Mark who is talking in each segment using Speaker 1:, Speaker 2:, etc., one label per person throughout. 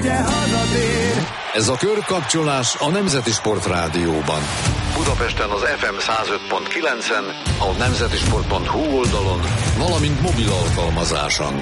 Speaker 1: ugye hazatér.
Speaker 2: Ez a körkapcsolás a Nemzeti Sport Rádióban. Budapesten az FM 105.9-en, a nemzetisport.hu oldalon, valamint mobil alkalmazáson.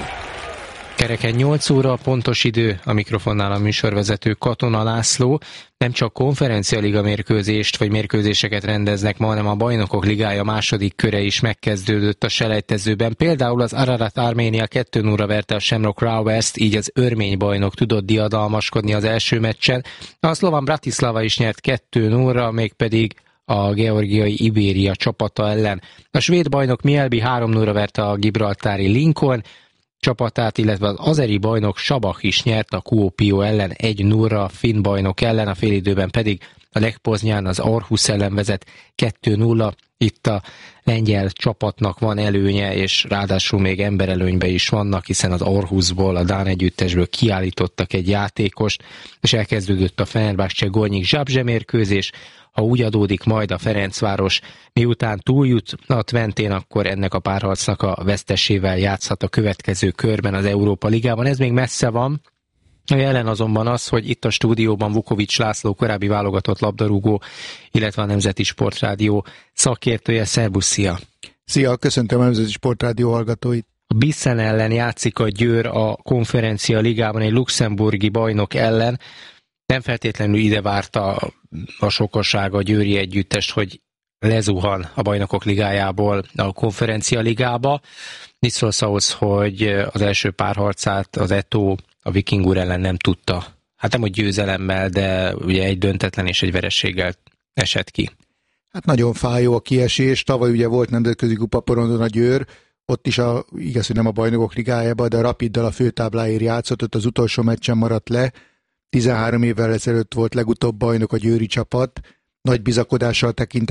Speaker 3: Kereken 8 óra, pontos idő, a mikrofonnál a műsorvezető Katona László. Nem csak konferencialiga mérkőzést vagy mérkőzéseket rendeznek ma, hanem a Bajnokok Ligája második köre is megkezdődött a selejtezőben. Például az Ararat Arménia 2-0-ra verte a Shamrock Rovers-t, így az örmény bajnok tudott diadalmaskodni az első meccsen. A Slovan Bratislava is nyert 2-0-ra, mégpedig a georgiai Ibéria csapata ellen. A svéd bajnok Mjällby 3-0-ra verte a gibraltári Lincoln csapatát, illetve az azeri bajnok Sabah is nyert a Kuopio ellen 1-0-ra, finn bajnok ellen, a félidőben pedig a Lech Poznan az Aarhus ellen vezet 2-0. Itt a lengyel csapatnak van előnye, és ráadásul még emberelőnyben is vannak, hiszen az Aarhusból, a dán együttesből kiállítottak egy játékost, és elkezdődött a Fenerbahce Gornyik Zabrze mérkőzés. Ha úgy adódik majd a Ferencváros, miután túljut a Twentén, akkor ennek a párharcnak a vesztesével játszhat a következő körben az Európa Ligában. Ez még messze van. A jelen azonban az, hogy itt a stúdióban Vukovics László, korábbi válogatott labdarúgó, illetve a Nemzeti Sportrádió szakértője. Szerbusz, szia!
Speaker 4: Szia, köszöntöm a Nemzeti Sportrádió hallgatóit!
Speaker 3: A Bissen ellen játszik a Győr a Konferencia Ligában egy luxemburgi bajnok ellen. Nem feltétlenül ide várta a sokaság a győri együttest, hogy lezuhan a Bajnokok Ligájából a Konferencia Ligába. Mit szólsz ahhoz, hogy az első párharcát az Eto a Viking úr ellen nem tudta? Hát nem, hogy győzelemmel, de ugye egy döntetlen és egy vereséggel esett ki.
Speaker 4: Hát nagyon fájó a kiesés. Tavaly ugye volt nemzetközi kupaporondon a Győr, ott is igaz, hogy nem a Bajnokok Ligájában, de a Rapiddal a főtábláért játszott, ott az utolsó meccsen maradt le. 13 évvel ezelőtt volt legutóbb bajnok a győri csapat, nagy bizakodással tekint